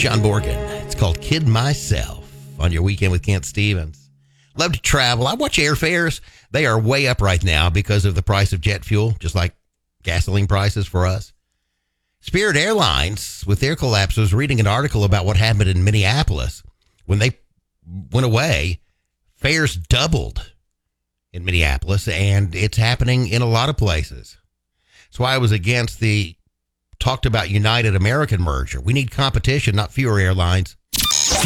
John Morgan. It's called Kid Myself on your weekend with Kent Stevens. Love to travel. I watch airfares. They are way up right now because of the price of jet fuel, just like gasoline prices for us. Spirit Airlines, with their collapse, was reading an article about what happened in Minneapolis. When they went away, fares doubled in Minneapolis, and it's happening in a lot of places. That's why I was against the talked about United American merger. We need competition, not fewer airlines.